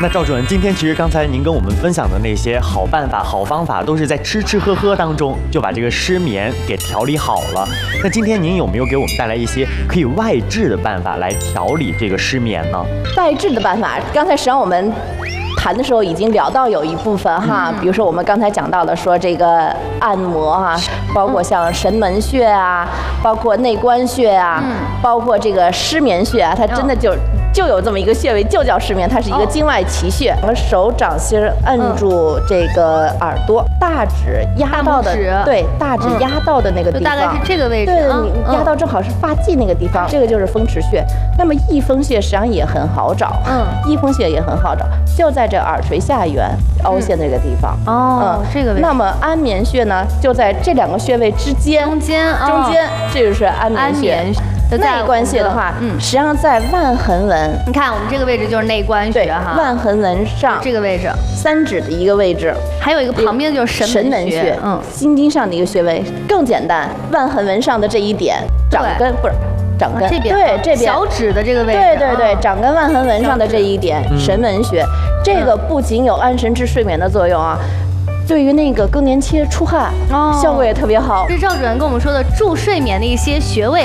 那赵主任，今天其实刚才您跟我们分享的那些好办法、好方法，都是在吃吃喝喝当中就把这个失眠给调理好了。那今天您有没有给我们带来一些可以外治的办法来调理这个失眠呢？ 外治的办法，刚才实际上我们谈的时候已经聊到有一部分哈，比如说我们刚才讲到了说这个按摩哈，包括像神门穴啊，包括内关穴啊，包括这个失眠穴啊，它真的就有这么一个穴位，就叫失眠，它是一个经外奇穴。我们手掌心摁住这个耳朵，大指压到的，对，大指压到的那个地方， 大概是这个位置， 对，你压到正好是发际那个地方，这个就是风池穴。那么翳风穴实际上也很好找，翳风穴也很好找，就在这耳垂下缘凹陷这个地方。 这个位置。 那么安眠穴呢，就在这两个穴位之间，中间，这就是安眠穴。内关穴的话，实际上在腕横纹， 你看我们这个位置就是内关穴哈， 腕横纹上这个位置 ，3指的一个位置， 还有一个旁边就是神门穴， 心经上的一个穴位，更简单，腕横纹上的这一点，掌根不是。掌根这边对这边小指的这个位置， 对，掌根腕横纹上的这一点神门穴，这个不仅有安神治睡眠的作用啊，对于那个更年期出汗，效果也特别好。 这是赵主任跟我们说的助睡眠的一些穴位。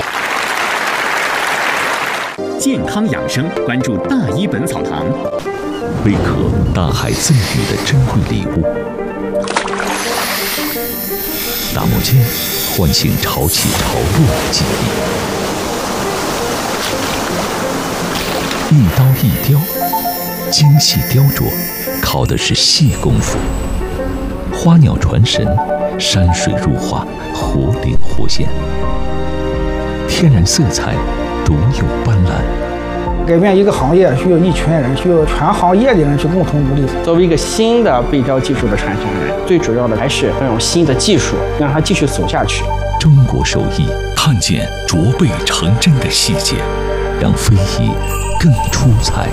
健康养生，关注大医本草堂。 贝壳，大海赠予的珍贵礼物。打磨间，唤醒潮起潮落的记忆。一刀一雕，精细雕琢，靠的是细功夫。花鸟传神，山水入画，活灵活现。天然色彩，独有斑斓。 改变一个行业需要一群人，需要全行业的人去共同努力。 作为一个新的背胶技术的传承人，最主要的还是要用新的技术让它继续走下去。 中国手艺，看见卓备成真的细节，让非遗更出彩。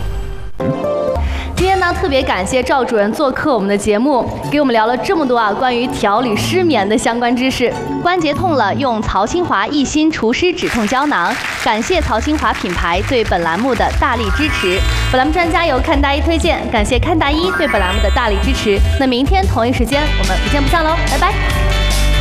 今天呢，特别感谢赵主任做客我们的节目，给我们聊了这么多关于调理失眠的相关知识。关节痛了，用曹清华益心除湿止痛胶囊。感谢曹清华品牌对本栏目的大力支持。本栏目专家由看大医推荐，感谢看大医对本栏目的大力支持。那明天同一时间我们不见不散喽，拜拜。